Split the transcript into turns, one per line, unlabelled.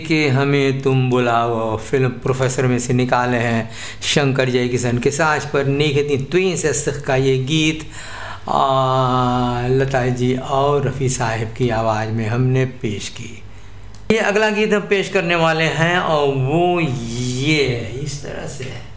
कि हमें तुम बुलाओ फिल्म प्रोफेसर में से निकाले हैं शंकर जयकिशन के साज पर निगहती तुई से सिख का ये गीत लता जी और रफ़ी साहिब की आवाज़ में हमने पेश की। ये अगला गीत हम पेश करने वाले हैं और वो ये इस तरह से है।